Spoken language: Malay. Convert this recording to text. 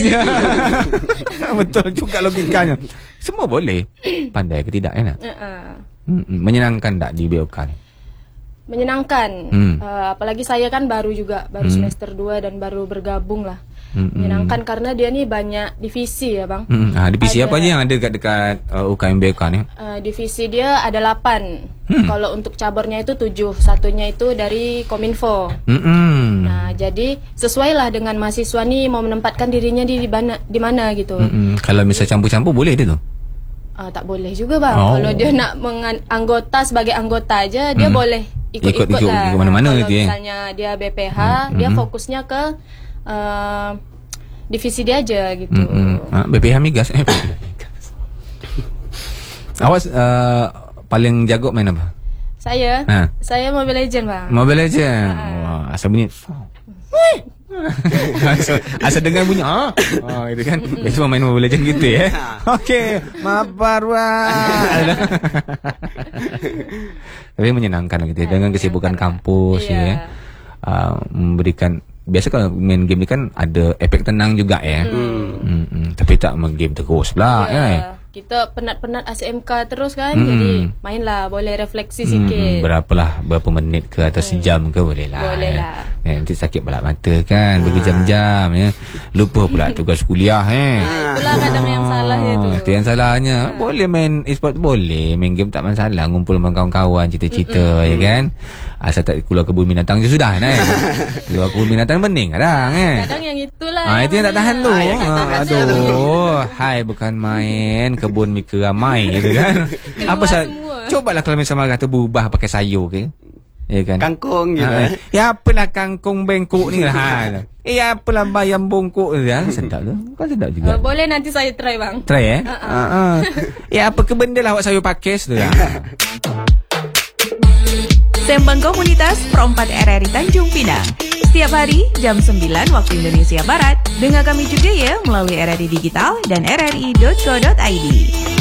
Ya. Betul juga logikanya. Semua boleh. Pandai ke tidak kan? Menyenangkan tak di BOK ni? Menyenangkan. Apalagi saya kan baru semester 2 dan baru bergabung lah. Menyenangkan karena dia ni banyak divisi ya bang. Divisi apa aja yang ada dekat UKM BOK ni? Divisi dia ada 8. Kalau untuk cabornya itu 7. Satunya itu dari Kominfo. Nah jadi sesuai lah dengan mahasiswa ni mau menempatkan dirinya di mana gitu. Kalau misalnya campur-campur boleh dia tu? Tak boleh juga bang. Kalau dia nak anggota sebagai anggota aja dia boleh ikut-ikut lah. Ikut mana-mana kalau gitu, misalnya dia BPH dia fokusnya ke divisi dia aja gitu. BPH migas. Awak paling jago main apa? Saya Mobile Legend bang. Mobile Legend. Wah, asal bunyi. asal dengar bunyi itu kan. Biasa main Mobile Legend gitu ya. Okey, mabarwa. Tapi menyenangkan gitu dengan kesibukan kampus ya. Memberikan biasa kalau main game ni kan ada efek tenang juga ya. Tapi tak main game terus pula ya. Kita penat-penat ACMK terus kan. Jadi mainlah boleh refleksi sikit. Berapa minit ke atau sejam ke boleh lah. Boleh lah. Nanti sakit pula mata kan berjam-jam ya. Lupa pula tugas kuliah Itulah kadang yang salahnya tu. Itu yang salahnya. Boleh main e-sport boleh, main game tak masalah, ngumpul dengan kawan-kawan cerita-cerita ya kan. Asal tak keluar kebun binatang je sudah kan. Keluar kebun binatang bening kadang Kadang yang itulah. Itu yang tak tahan tu. Aduh, hai bukan main kebun mika ramai gitu kan. Apa cobalah kalau misalnya kata berubah pakai sayur ke. Ya kan? Kangkung gitu. Ya apalah kangkung bengkok ni lah. Ya apalah bayam bongkok tu kan. Sedap tu. Kan sedap juga. Boleh nanti saya try bang. Try Ya apa ke benda lah awak sayur pakis tu lah. Sembang Komunitas Pro 4 RRI Tanjung Pinang. Setiap hari jam 9 waktu Indonesia Barat. Dengar kami juga ya melalui RRI Digital dan rri.co.id.